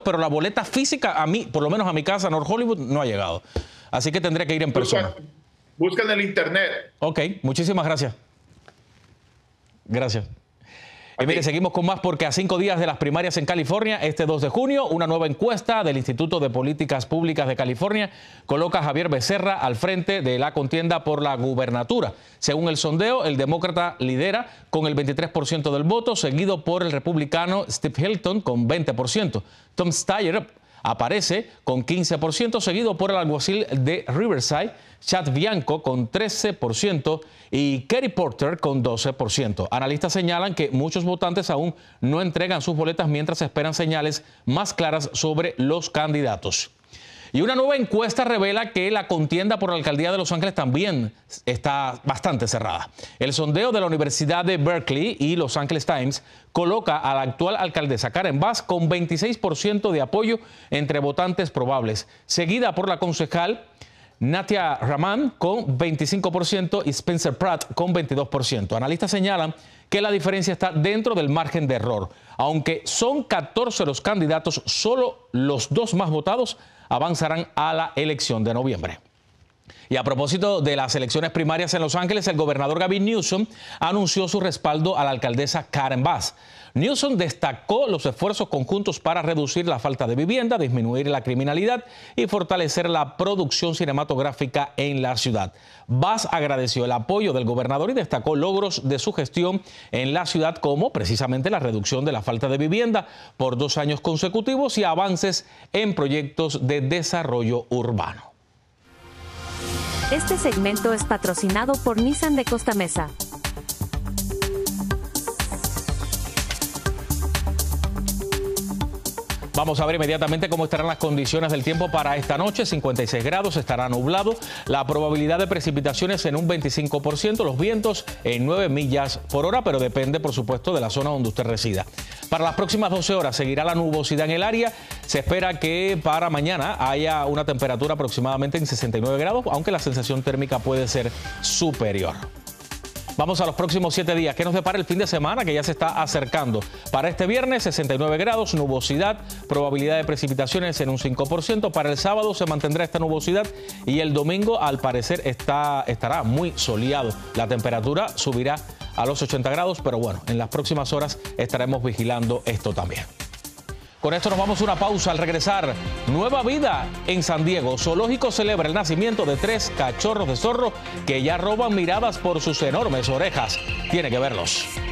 pero la boleta física a mí, por lo menos a mi casa, North Hollywood, no ha llegado. Así que tendré que ir en persona. Busca en el internet. Ok, muchísimas gracias. Gracias. Y mire, seguimos con más porque a 5 días de las primarias en California, este 2 de junio, una nueva encuesta del Instituto de Políticas Públicas de California coloca a Javier Becerra al frente de la contienda por la gubernatura. Según el sondeo, el demócrata lidera con el 23% del voto, seguido por el republicano Steve Hilton con 20%. Tom Steyer aparece con 15%, seguido por el alguacil de Riverside, Chad Bianco, con 13% y Kerry Porter con 12%. Analistas señalan que muchos votantes aún no entregan sus boletas mientras esperan señales más claras sobre los candidatos. Y una nueva encuesta revela que la contienda por la alcaldía de Los Ángeles también está bastante cerrada. El sondeo de la Universidad de Berkeley y Los Angeles Times coloca a la actual alcaldesa Karen Bass con 26% de apoyo entre votantes probables, seguida por la concejal Natia Raman con 25% y Spencer Pratt con 22%. Analistas señalan que la diferencia está dentro del margen de error. Aunque son 14 los candidatos, solo los 2 más votados avanzarán a la elección de noviembre. Y a propósito de las elecciones primarias en Los Ángeles, el gobernador Gavin Newsom anunció su respaldo a la alcaldesa Karen Bass. Newsom destacó los esfuerzos conjuntos para reducir la falta de vivienda, disminuir la criminalidad y fortalecer la producción cinematográfica en la ciudad. Bass agradeció el apoyo del gobernador y destacó logros de su gestión en la ciudad como precisamente la reducción de la falta de vivienda por 2 años consecutivos y avances en proyectos de desarrollo urbano. Este segmento es patrocinado por Nissan de Costa Mesa. Vamos a ver inmediatamente cómo estarán las condiciones del tiempo para esta noche. 56 grados, estará nublado. La probabilidad de precipitaciones en un 25%, los vientos en 9 millas por hora, pero depende, por supuesto, de la zona donde usted resida. Para las próximas 12 horas seguirá la nubosidad en el área. Se espera que para mañana haya una temperatura aproximadamente en 69 grados, aunque la sensación térmica puede ser superior. Vamos a los próximos 7 días. ¿Qué nos depara el fin de semana que ya se está acercando? Para este viernes, 69 grados, nubosidad, probabilidad de precipitaciones en un 5%. Para el sábado se mantendrá esta nubosidad y el domingo, al parecer, estará muy soleado. La temperatura subirá a los 80 grados, pero bueno, en las próximas horas estaremos vigilando esto también. Con esto nos vamos a una pausa. Al regresar, nueva vida en San Diego. Zoológico celebra el nacimiento de 3 cachorros de zorro que ya roban miradas por sus enormes orejas. Tiene que verlos.